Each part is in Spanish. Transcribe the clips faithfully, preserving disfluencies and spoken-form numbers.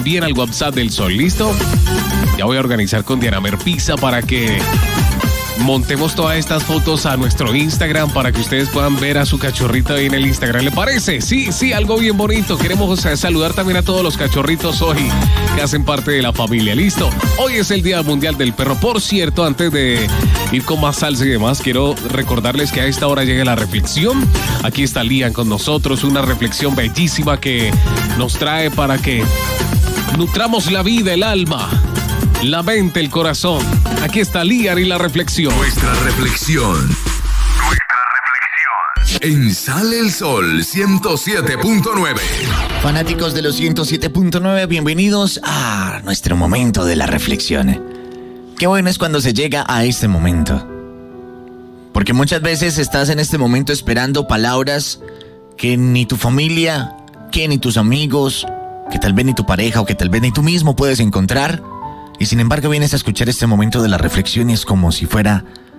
también al WhatsApp del Sol, ¿listo? Ya voy a organizar con Diana Merpisa para que montemos todas estas fotos a nuestro Instagram para que ustedes puedan ver a su cachorrito ahí en el Instagram. ¿Le parece? Sí, sí, algo bien bonito. Queremos saludar también a todos los cachorritos hoy que hacen parte de la familia. ¿Listo? Hoy es el Día Mundial del Perro. Por cierto, antes de ir con más salsa y demás, quiero recordarles que a esta hora llega la reflexión. Aquí está Lian con nosotros, una reflexión bellísima que nos trae para que nutramos la vida, el alma, la mente, el corazón. Aquí está Lian y la reflexión. Nuestra reflexión. Nuestra reflexión. En Sale el Sol ciento siete punto nueve. Fanáticos de los ciento siete punto nueve, bienvenidos a nuestro momento de la reflexión. Qué bueno es cuando se llega a este momento. Porque muchas veces estás en este momento esperando palabras que ni tu familia, que ni tus amigos, que tal vez ni tu pareja o que tal vez ni tú mismo puedes encontrar. Y sin embargo vienes a escuchar este momento de la reflexión y es como si fuera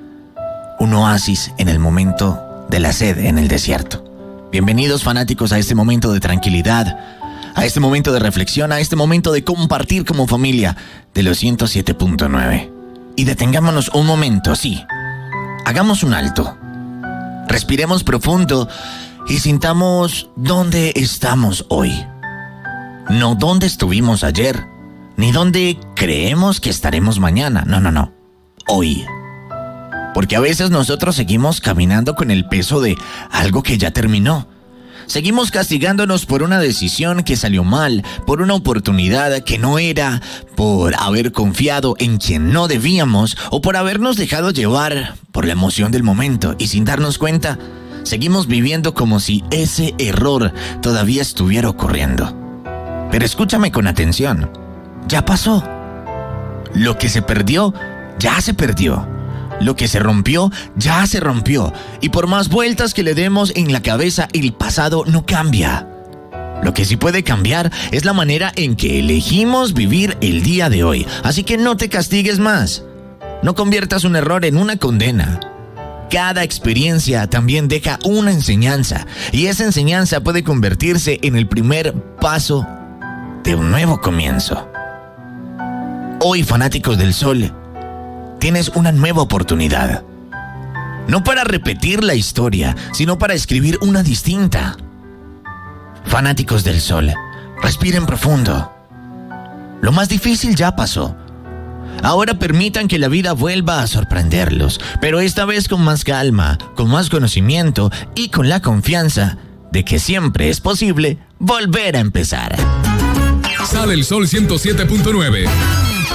un oasis en el momento de la sed en el desierto. Bienvenidos fanáticos a este momento de tranquilidad, a este momento de reflexión, a este momento de compartir como familia de los ciento siete punto nueve. Y detengámonos un momento, sí. Hagamos un alto. Respiremos profundo y sintamos dónde estamos hoy. No dónde estuvimos ayer, ni dónde creemos que estaremos mañana. No, no, no. Hoy. Porque a veces nosotros seguimos caminando con el peso de algo que ya terminó. Seguimos castigándonos por una decisión que salió mal, por una oportunidad que no era, por haber confiado en quien no debíamos o por habernos dejado llevar por la emoción del momento. Y sin darnos cuenta, seguimos viviendo como si ese error todavía estuviera ocurriendo. Pero escúchame con atención. Ya pasó. Lo que se perdió, ya se perdió. Lo que se rompió, ya se rompió. Y por más vueltas que le demos en la cabeza, el pasado no cambia. Lo que sí puede cambiar es la manera en que elegimos vivir el día de hoy. Así que no te castigues más. No conviertas un error en una condena. Cada experiencia también deja una enseñanza. Y esa enseñanza puede convertirse en el primer paso de un nuevo comienzo. Hoy, fanáticos del Sol, tienes una nueva oportunidad. No para repetir la historia, sino para escribir una distinta. Fanáticos del Sol, respiren profundo. Lo más difícil ya pasó. Ahora permitan que la vida vuelva a sorprenderlos, pero esta vez con más calma, con más conocimiento y con la confianza de que siempre es posible volver a empezar. Sale el Sol ciento siete punto nueve.